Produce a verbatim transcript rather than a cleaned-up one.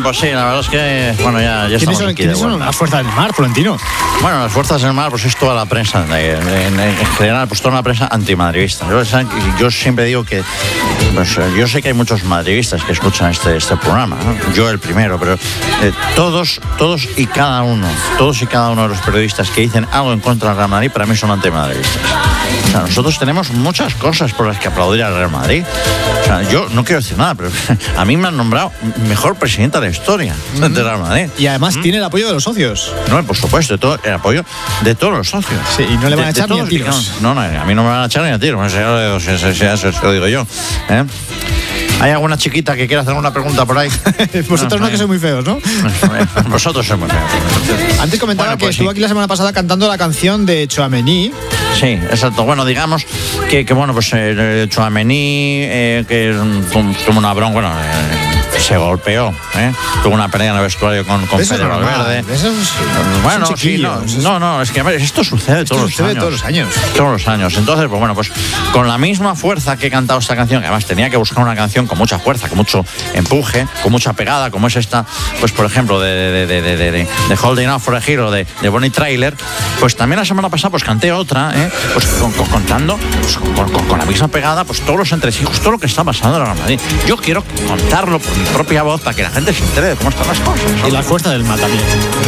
pues sí, la verdad es que, bueno, ya, ya estamos son, aquí ¿quiénes de son vuelta. las fuerzas del mar, Florentino? Bueno, las fuerzas del mar, pues es toda la prensa, de, de, de, en general, pues toda la prensa antimadridista. Yo, yo siempre digo que, pues yo sé que hay muchos madridistas que escuchan este, este programa, ¿no? Yo el primero, pero eh, todos, todos y cada uno, todos y cada uno de los periodistas que dicen algo en contra del Real Madrid, para mí son antimadridistas. O sea, nosotros tenemos muchas cosas por las que aplaudir al Real Madrid. O sea, yo no quiero decir nada, pero a mí me han nombrado mejor presidenta de la historia mm. del Real Madrid. Y además ¿Mm? tiene el apoyo de los socios. No, por supuesto, de todo, el apoyo de todos los socios. Sí, y no le van a de, echar de ni a tiros. No, no, a mí no me van a echar ni a tiros, eso, eso, eso, eso, eso lo digo yo. ¿eh? ¿Hay alguna chiquita que quiera hacer una pregunta por ahí? Vosotros no, no, que sois muy feos, ¿no? Vosotros sois muy feos. Antes comentaba bueno, pues que estuvo sí. aquí la semana pasada cantando la canción de Tchouaméni. Sí, exacto. Bueno, digamos que, que bueno, pues eh, Tchouaméni, eh, que tuvo una bronca, bueno, eh, se golpeó, ¿eh? Tuvo una pelea en el vestuario con, con Pedro Valverde. Eso es, bueno, sí, no, no, no, es que a ver, esto sucede, esto todos, sucede los todos los años. Todos los años. Entonces, pues bueno, pues con la misma fuerza que he cantado esta canción, que además tenía que buscar una canción con mucha fuerza, con mucho empuje, con mucha pegada, como es esta, pues por ejemplo, de, de, de, de, de, de, de Holding Out for a Hero, de, de Bonnie Tyler, pues también la semana pasada pues canté otra, ¿eh? Pues con, con, contando pues, con, con, con la misma pegada, pues todos los entresijos, todo lo que está pasando en el Real Madrid. Yo quiero contarlo por mi propia voz para que la gente se entere de cómo están las cosas, ¿no? Y la fuerza del mar también.